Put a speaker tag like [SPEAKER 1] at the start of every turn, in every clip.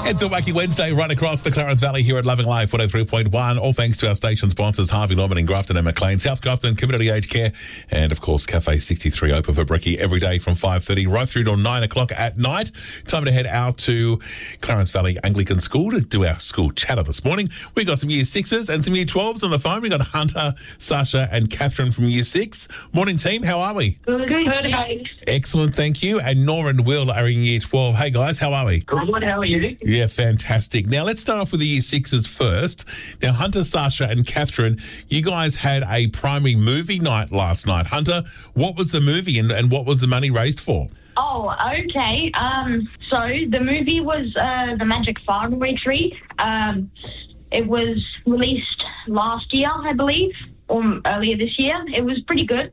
[SPEAKER 1] It's a wacky Wednesday right across the Clarence Valley here at Loving Life 103.1. All thanks to our station sponsors, Harvey Norman in Grafton and McLean, South Grafton Community Aged Care, and of course Cafe 63 open for brekkie every day from 5:30 right through till 9 o'clock at night. Time to head out to Clarence Valley Anglican School to do our school chatter this morning. We got some Year 6s and some Year 12s on the phone. We got Hunter, Sasha and Catherine from Year 6. Morning team, how are we?
[SPEAKER 2] Good.
[SPEAKER 1] Excellent, thank you. And Nora and Will are in Year 12. Hey guys, how are we?
[SPEAKER 2] Good, how are you?
[SPEAKER 1] Yeah, fantastic. Now, let's start off with the Year 6s first. Now, Hunter, Sasha and Catherine, you guys had a primary movie night last night. Hunter, what was the movie and what was the money raised for?
[SPEAKER 3] Oh, okay. So the movie was The Magic Faraway Tree. It was released last year, I believe, or earlier this year. It was pretty good.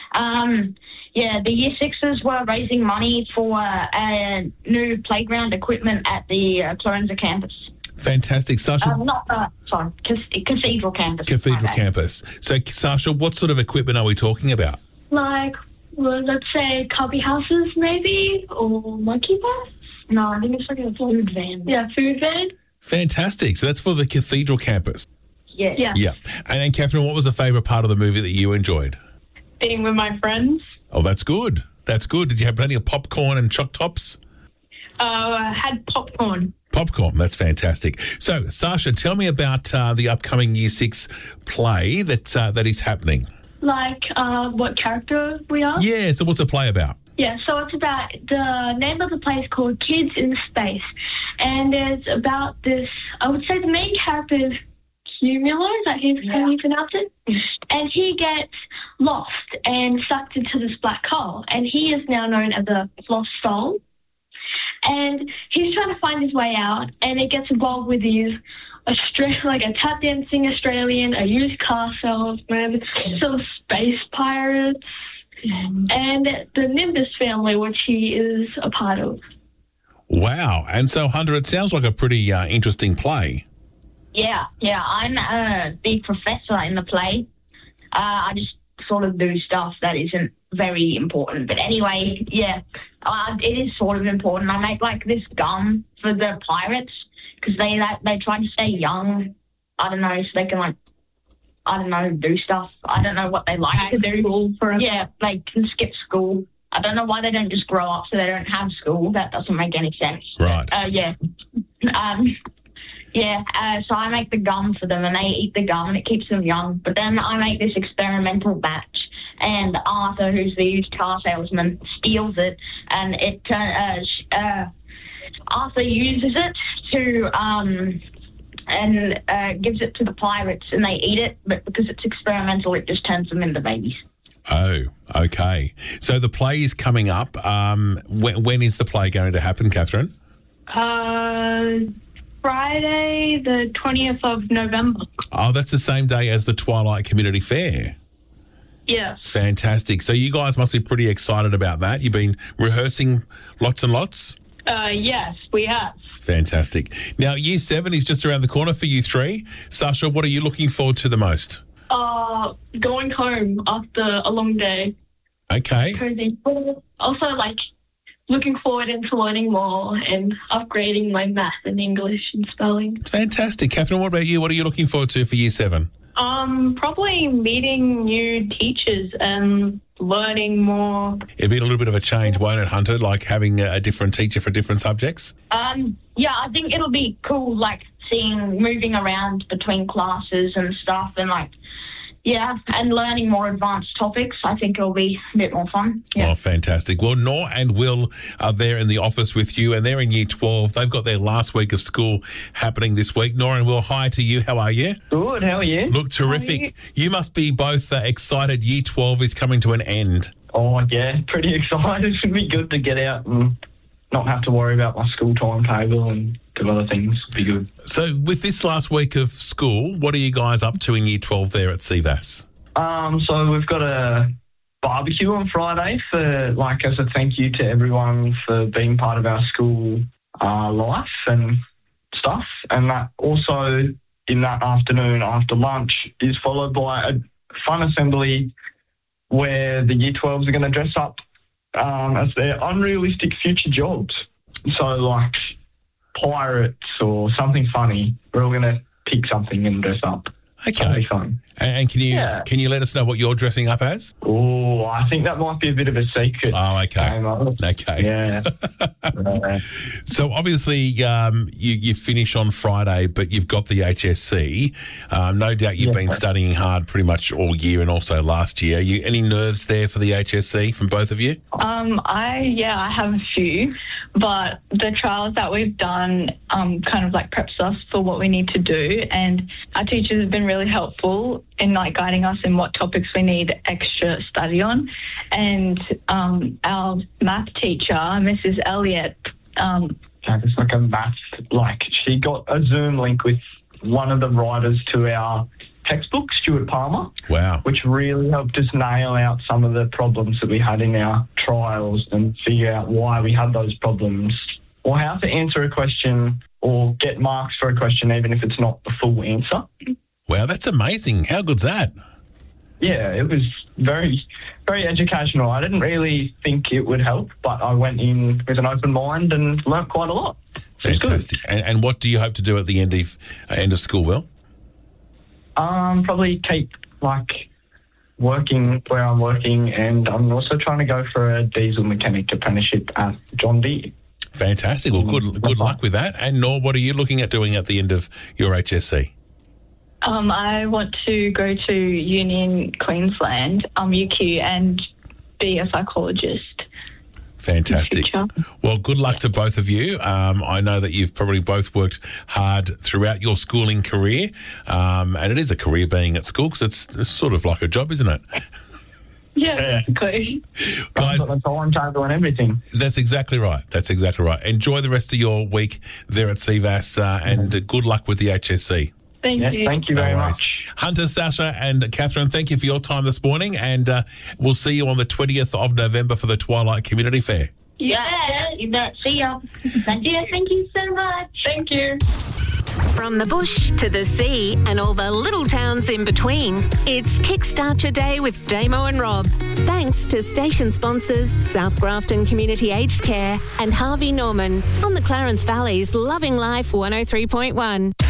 [SPEAKER 3] The Year 6s were raising money for new playground equipment at the Clorenza campus.
[SPEAKER 1] Fantastic. Sasha?
[SPEAKER 3] Cathedral campus.
[SPEAKER 1] Cathedral campus. So, Sasha, what sort of equipment are we talking about?
[SPEAKER 4] Let's say cubby houses maybe, or monkey bus?
[SPEAKER 3] No, I think it's like a food van.
[SPEAKER 4] Yeah, food van.
[SPEAKER 1] Fantastic. So that's for the Cathedral campus.
[SPEAKER 3] Yeah.
[SPEAKER 1] Yeah. And Catherine, what was the favourite part of the movie that you enjoyed?
[SPEAKER 4] Being with my friends.
[SPEAKER 1] Oh, that's good. That's good. Did you have plenty of popcorn and choc tops?
[SPEAKER 4] I had popcorn.
[SPEAKER 1] Popcorn, that's fantastic. So, Sasha, tell me about the upcoming Year 6 play that is happening.
[SPEAKER 4] What character we are?
[SPEAKER 1] Yeah, so what's the play about?
[SPEAKER 4] Yeah, so it's about, the name of the play is called Kids in Space. And it's about this, I would say the main character is Cumulo, is that how you pronounce it? And he gets lost and sucked into this black hole. And he is now known as a lost soul. And he's trying to find his way out, and it gets involved with these a tap dancing Australian, a used car salesman, some space pirates, and the Nimbus family, which he is a part of.
[SPEAKER 1] Wow. And so, Hunter, it sounds like a pretty interesting play.
[SPEAKER 3] Yeah. I'm the professor in the play. I just sort of do stuff that isn't very important. But anyway, it is sort of important. I make this gum for the pirates because they try to stay young. I don't know, so they can do stuff. I don't know what they like to do. They can skip school. I don't know why they don't just grow up so they don't have school. That doesn't make any sense.
[SPEAKER 1] Right.
[SPEAKER 3] So I make the gum for them and they eat the gum and it keeps them young. But then I make this experimental batch and Arthur, who's the used car salesman, steals it and Arthur uses it to gives it to the pirates and they eat it, but because it's experimental, it just turns them into babies.
[SPEAKER 1] Oh, okay. So the play is coming up. When is the play going to happen, Catherine?
[SPEAKER 4] Friday, the 20th of November.
[SPEAKER 1] Oh, that's the same day as the Twilight Community Fair.
[SPEAKER 4] Yes.
[SPEAKER 1] Fantastic. So you guys must be pretty excited about that. You've been rehearsing lots and lots?
[SPEAKER 4] Yes, we have.
[SPEAKER 1] Fantastic. Now, Year 7 is just around the corner for Year 3. Sasha, what are you looking forward to the most?
[SPEAKER 4] Going home after a long day.
[SPEAKER 1] Okay.
[SPEAKER 4] Also, looking forward into learning more and upgrading my math and English and spelling.
[SPEAKER 1] Fantastic. Catherine, what about you? What are you looking forward to for Year 7?
[SPEAKER 4] Probably meeting new teachers and learning more.
[SPEAKER 1] It'd be a little bit of a change, won't it, Hunter, like having a different teacher for different subjects?
[SPEAKER 3] I think it'll be cool, moving around between classes and stuff and and learning more advanced topics. I think it'll be a bit more fun. Yeah.
[SPEAKER 1] Oh, fantastic. Well, Nor and Will are there in the office with you, and they're in Year 12. They've got their last week of school happening this week. Nor and Will, hi to you. How are you?
[SPEAKER 2] Good, how are you?
[SPEAKER 1] Look, terrific. You must be both excited. Year 12 is coming to an end.
[SPEAKER 2] Oh, yeah, pretty excited. It'd be good to get out and not have to worry about my school timetable and do other things. It'd be good.
[SPEAKER 1] So with this last week of school, what are you guys up to in Year 12 there at CVAS?
[SPEAKER 2] So we've got a barbecue on Friday as a thank you to everyone for being part of our school life and stuff. And that also in that afternoon after lunch is followed by a fun assembly where the Year 12s are going to dress up as their unrealistic future jobs. So pirates or something funny. We're all going to pick something and dress up. That'll
[SPEAKER 1] Okay.
[SPEAKER 2] be fun.
[SPEAKER 1] And can you let us know what you're dressing up as?
[SPEAKER 2] Oh, I think that might be a bit of a secret.
[SPEAKER 1] Oh, okay. Okay.
[SPEAKER 2] Yeah.
[SPEAKER 1] So obviously you finish on Friday, but you've got the HSC. No doubt you've been studying hard pretty much all year and also last year. Any nerves there for the HSC from both of you?
[SPEAKER 5] I have a few, but the trials that we've done kind of like preps us for what we need to do, and our teachers have been really helpful in like guiding us in what topics we need extra study on. And our math teacher, Mrs. Elliott,
[SPEAKER 2] It's like a math, she got a Zoom link with one of the writers to our textbook, Stuart Palmer.
[SPEAKER 1] Wow.
[SPEAKER 2] Which really helped us nail out some of the problems that we had in our trials and figure out why we had those problems, or how to answer a question or get marks for a question even if it's not the full answer.
[SPEAKER 1] Wow, that's amazing. How good's that?
[SPEAKER 2] Yeah, it was very, very educational. I didn't really think it would help, but I went in with an open mind and learnt quite a lot.
[SPEAKER 1] Fantastic. And what do you hope to do at the end of school, Will?
[SPEAKER 2] Probably keep working where I'm working, and I'm also trying to go for a diesel mechanic apprenticeship at John Deere.
[SPEAKER 1] Fantastic. Well, good luck with that. And Nor, what are you looking at doing at the end of your HSC?
[SPEAKER 5] I want to go to Union Queensland, UQ, and be a psychologist.
[SPEAKER 1] Fantastic. Well, good luck to both of you. I know that you've probably both worked hard throughout your schooling career, and it is a career being at school because it's sort of like a job, isn't it?
[SPEAKER 5] Yeah, exactly.
[SPEAKER 2] Guys, got the timetable and everything.
[SPEAKER 1] That's exactly right. Enjoy the rest of your week there at CVAS, and good luck with the HSC.
[SPEAKER 5] Thank you.
[SPEAKER 2] Thank you very much.
[SPEAKER 1] Hunter, Sasha and Catherine, thank you for your time this morning, and we'll see you on the 20th of November for the Twilight Community Fair.
[SPEAKER 3] Yeah, you bet. See ya. Thank you so much.
[SPEAKER 5] Thank you.
[SPEAKER 6] From the bush to the sea and all the little towns in between, it's Kickstart Your Day with Damo and Rob. Thanks to station sponsors South Grafton Community Aged Care and Harvey Norman on the Clarence Valley's Loving Life 103.1.